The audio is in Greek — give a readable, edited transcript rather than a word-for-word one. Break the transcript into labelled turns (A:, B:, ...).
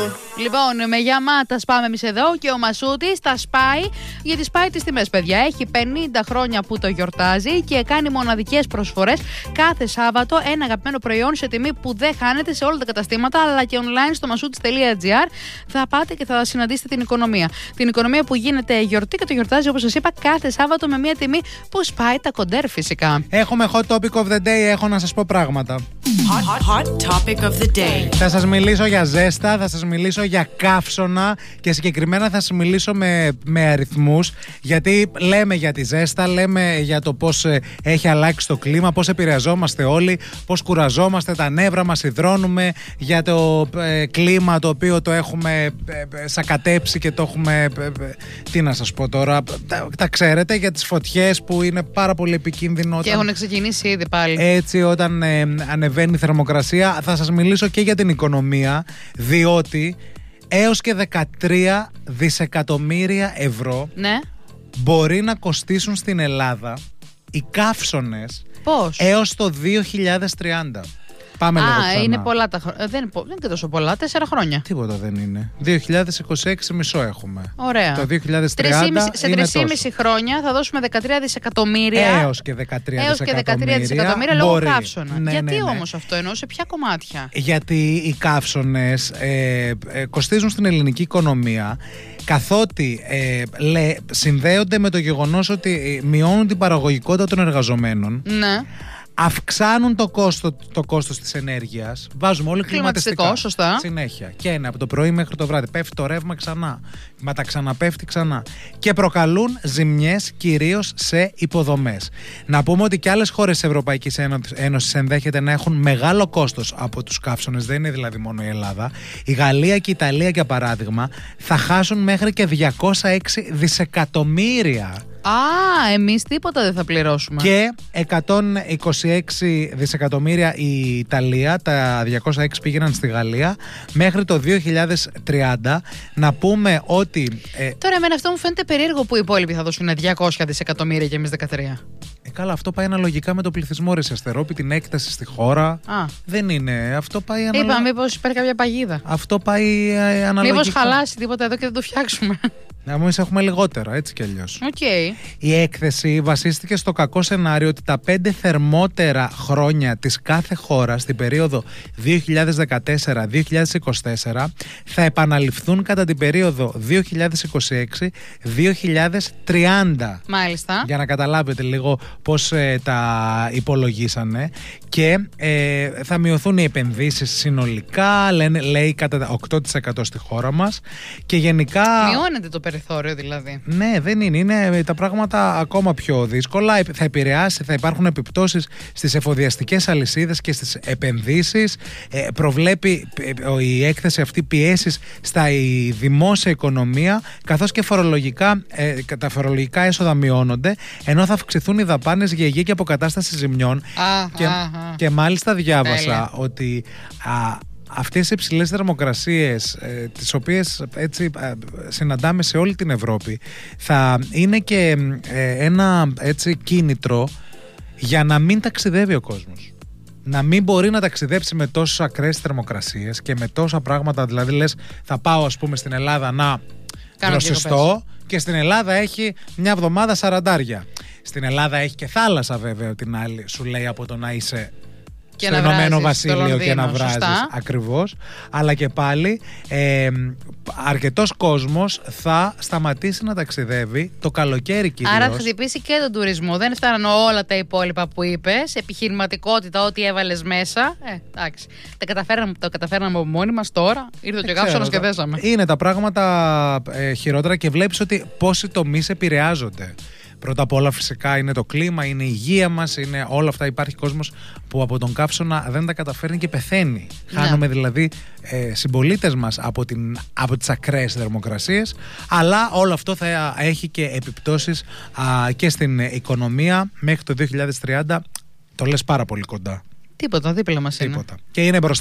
A: Λοιπόν, με γιαμάτα σπάμε εμείς εδώ και ο Μασούτης τα σπάει, γιατί σπάει τις τιμές, παιδιά. Έχει 50 χρόνια που το γιορτάζει και κάνει μοναδικές προσφορές κάθε Σάββατο. Ένα αγαπημένο προϊόν σε τιμή που δεν χάνεται σε όλα τα καταστήματα, αλλά και online στο masoutis.gr. Θα πάτε και θα συναντήσετε την οικονομία. Την οικονομία που γίνεται γιορτή και το γιορτάζει, όπως σας είπα, κάθε Σάββατο με μια τιμή που σπάει τα κοντέρ, φυσικά.
B: Έχουμε hot topic of the day, έχω να σας πω πράγματα.
C: Hot topic of the day.
B: Θα σας μιλήσω για ζέστα, θα σας μιλήσω για καύσωνα και συγκεκριμένα θα σας μιλήσω με αριθμούς, γιατί λέμε για τη ζέστα, λέμε για το πώς έχει αλλάξει το κλίμα, πώς επηρεαζόμαστε όλοι, πώς κουραζόμαστε, τα νεύρα μας υδρώνουμε για το κλίμα το οποίο το έχουμε σακατέψει και το έχουμε, τι να σας πω τώρα, τα ξέρετε, για τις φωτιές που είναι πάρα πολύ επικίνδυνο.
A: Και έχουν ξεκινήσει ήδη πάλι.
B: Έτσι, όταν ανεβαίνει η θερμοκρασία. Θα σας μιλήσω και για την οικονομία, διότι έως και 13 δισεκατομμύρια ευρώ μπορεί να κοστίσουν στην Ελλάδα οι καύσωνες.
A: Πώς?
B: Έως το 2030. Πάμε λίγο ξανά.
A: Είναι πολλά τα χρόνια. Δεν είναι και τόσο πολλά, 4 χρόνια.
B: Τίποτα δεν είναι. 2026 μισό έχουμε.
A: Ωραία.
B: Το 2030
A: σε 3,5 χρόνια θα δώσουμε 13 δισεκατομμύρια.
B: Έως και 13
A: δισεκατομμύρια λόγω καύσωνα.
B: Ναι,
A: γιατί όμως αυτό εννοώ, σε ποια κομμάτια?
B: Γιατί οι καύσωνες κοστίζουν στην ελληνική οικονομία, καθότι συνδέονται με το γεγονός ότι μειώνουν την παραγωγικότητα των εργαζομένων.
A: Ναι.
B: Αυξάνουν το κόστος της ενέργειας. Βάζουμε όλοι κλιματιστικά.
A: Σωστά.
B: Συνέχεια. Και είναι από το πρωί μέχρι το βράδυ. Πέφτει το ρεύμα ξανά. Ξαναπέφτει ξανά. Και προκαλούν ζημιές κυρίως σε υποδομές. Να πούμε ότι και άλλες χώρες της Ευρωπαϊκής Ένωσης ενδέχεται να έχουν μεγάλο κόστος από τους καύσωνες. Δεν είναι δηλαδή μόνο η Ελλάδα. Η Γαλλία και η Ιταλία, για παράδειγμα, θα χάσουν μέχρι και 206 δισεκατομμύρια.
A: Εμείς τίποτα δεν θα πληρώσουμε.
B: Και 126 δισεκατομμύρια η Ιταλία, τα 206 πήγαιναν στη Γαλλία μέχρι το 2030. Να πούμε ότι...
A: Τώρα εμένα αυτό μου φαίνεται περίεργο που οι υπόλοιποι θα δώσουν 200 δισεκατομμύρια και εμείς 13.
B: Καλά, αυτό πάει αναλογικά με το πληθυσμό, ρε Σεστερόπη, την έκταση στη χώρα. Δεν είναι. Αυτό πάει αναλογικά.
A: Είπα, μήπως υπάρχει κάποια παγίδα.
B: Αυτό πάει αναλογικά.
A: Μήπως χαλάσει τίποτα εδώ και δεν το φτιάξουμε.
B: Εμείς έχουμε λιγότερα, έτσι κι αλλιώς.
A: Okay.
B: Η έκθεση βασίστηκε στο κακό σενάριο ότι τα 5 θερμότερα χρόνια της κάθε χώρας στην περίοδο 2014-2024 θα επαναληφθούν κατά την περίοδο 2026-2030.
A: Μάλιστα.
B: Για να καταλάβετε λίγο πώς τα υπολογίσανε. Και θα μειωθούν οι επενδύσεις συνολικά, λέει κατά 8% στη χώρα μας. Και γενικά...
A: Μειώνεται το περιθώριο δηλαδή.
B: Ναι, δεν είναι. Είναι τα πράγματα ακόμα πιο δύσκολα. Θα επηρεάσει, θα υπάρχουν επιπτώσεις στις εφοδιαστικές αλυσίδες και στις επενδύσεις. Προβλέπει η έκθεση αυτή πιέσεις στα δημόσια οικονομία, καθώς και τα φορολογικά έσοδα μειώνονται, ενώ θα αυξηθούν οι δαπάνες για υγεία και αποκατάσταση ζημιών. Και μάλιστα διάβασα ότι αυτές οι υψηλές θερμοκρασίες, τις οποίες έτσι συναντάμε σε όλη την Ευρώπη, θα είναι και ένα έτσι κίνητρο για να μην ταξιδεύει ο κόσμος. Να μην μπορεί να ταξιδέψει με τόσες ακραίες θερμοκρασίες και με τόσα πράγματα. Δηλαδή λες, θα πάω ας πούμε στην Ελλάδα να δροσιστώ και στην Ελλάδα έχει μια εβδομάδα 40. Στην Ελλάδα έχει και θάλασσα βέβαια την άλλη, σου λέει, από το να είσαι στο Ηνωμένο Βασίλειο και να βράζεις. Ακριβώς. Αλλά και πάλι αρκετός κόσμος θα σταματήσει να ταξιδεύει το καλοκαίρι κυρίως.
A: Άρα θα χτυπήσει και τον τουρισμό. Δεν φτάνουν όλα τα υπόλοιπα που είπες. Επιχειρηματικότητα, ό,τι έβαλες μέσα. Εντάξει. Τα καταφέραμε από μόνοι μας τώρα. Ήρθε και ο καύσωνας και δέσαμε.
B: Είναι τα πράγματα χειρότερα και βλέπεις ότι πόσοι τομείς επηρεάζονται. Πρώτα απ' όλα φυσικά είναι το κλίμα, είναι η υγεία μας, είναι όλα αυτά. Υπάρχει κόσμος που από τον καύσωνα δεν τα καταφέρνει και πεθαίνει. Ναι. Χάνουμε δηλαδή συμπολίτες μας από τις ακραίες θερμοκρασίες, αλλά όλο αυτό θα έχει και επιπτώσεις και στην οικονομία μέχρι το 2030. Το λες πάρα πολύ κοντά.
A: Τίποτα, δίπλα μας είναι.
B: Και είναι μπροστά.